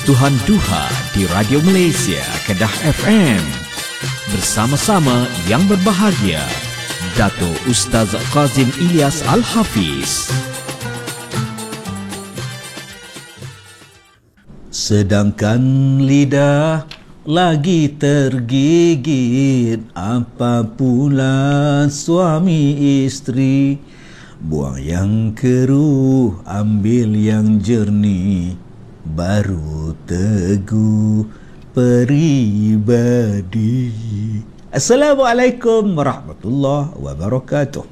Sentuhan Duha di Radio Malaysia Kedah FM. Bersama-sama yang berbahagia, Dato' Ustaz Kazim Ilyas Al-Hafiz. Sedangkan lidah lagi tergigit, apa pula suami istri? Buang yang keruh, ambil yang jernih, baru teguh peribadi. Assalamualaikum warahmatullahi wabarakatuh.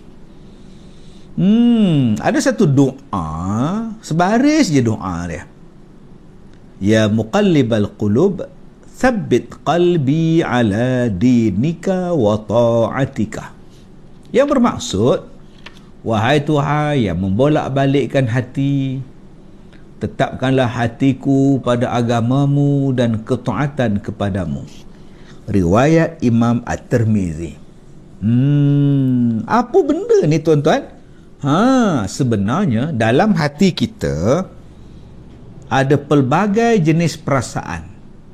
Ada satu doa, sebaris je doa dia. Ya muqallibal qulub, thabbit qalbi ala dinika wa ta'atika. Yang bermaksud, wahai Tuhan yang membolak-balikkan hati, tetapkanlah hatiku pada agamamu dan ketaatan kepadamu. Riwayat Imam At-Tirmizi. Apa benda ni tuan-tuan? Sebenarnya dalam hati kita ada pelbagai jenis perasaan.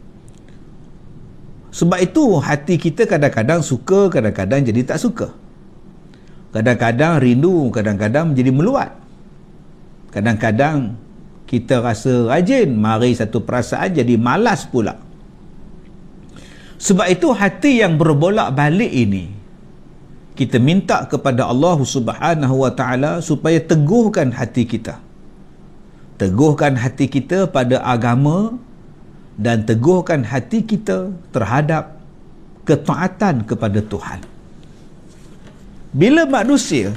Sebab itu hati kita kadang-kadang suka, kadang-kadang jadi tak suka. Kadang-kadang rindu, kadang-kadang menjadi meluat. Kadang-kadang kita rasa rajin, mari satu perasaan jadi malas pula. Sebab itu hati yang berbolak-balik ini, kita minta kepada Allah Subhanahu Wa Taala supaya teguhkan hati kita. Teguhkan hati kita pada agama dan teguhkan hati kita terhadap ketaatan kepada Tuhan. Bila manusia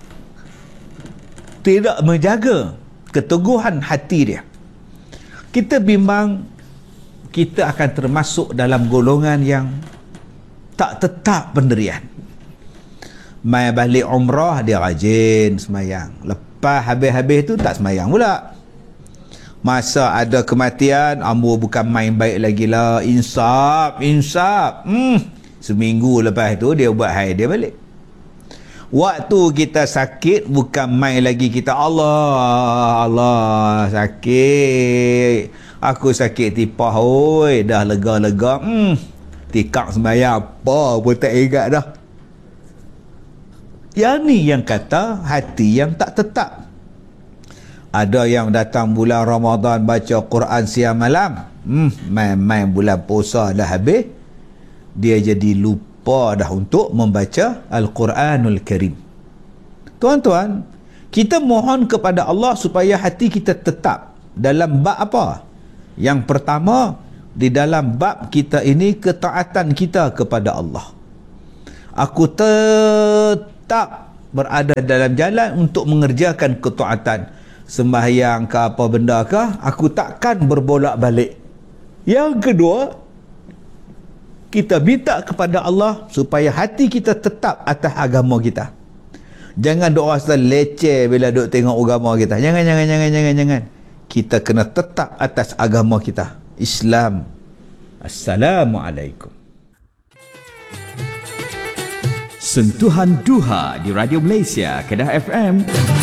tidak menjaga keteguhan hati dia, kita bimbang kita akan termasuk dalam golongan yang tak tetap pendirian. Mai balik umrah dia rajin semayang, lepas habis-habis tu tak semayang pula. Masa ada kematian, ambo bukan main baik lagi lah, insaf. Seminggu lepas tu dia buat haid dia balik. Waktu kita sakit, bukan main lagi kita Allah sakit, aku sakit tipah, oi dah lega-lega, tikak sembahyang apa pun tak ingat dah. Yang ni yang kata hati yang tak tetap. Ada yang datang bulan Ramadan baca Quran siang malam, main-main bulan puasa dah habis, dia jadi lupa dah untuk membaca Al-Quranul Karim. Tuan-tuan, kita mohon kepada Allah supaya hati kita tetap dalam bab apa? Yang pertama, di dalam bab kita ini ketaatan kita kepada Allah. Aku tetap berada dalam jalan untuk mengerjakan ketaatan. Sembahyang ke apa benda ke, aku takkan berbolak-balik. Yang kedua, kita minta kepada Allah supaya hati kita tetap atas agama kita. Jangan doa leceh bila duk tengok agama kita. Jangan. Kita kena tetap atas agama kita, Islam. Assalamualaikum. Sentuhan Duha di Radio Malaysia Kedah FM.